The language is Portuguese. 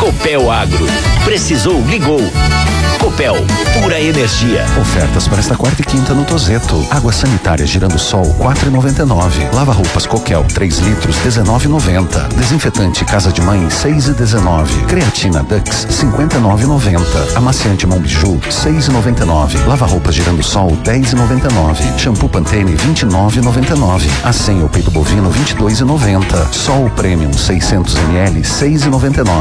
Copel Agro. Precisou, ligou. Copel, pura energia. Ofertas para esta quarta e quinta no Tozeto. Água sanitária Girando-Sol, 4,99. Lava roupas Coquel, 3 litros, 19,90. Desinfetante Casa de Mãe, 6,19. Creatina Dux, 59,90. Amaciante Monbiju, 6,99. Lava roupas Girando-Sol, 10,99. Shampoo Pantene, 29,99. A senha o peito bovino, 22,90. Sol Premium 600 ml, 6,99.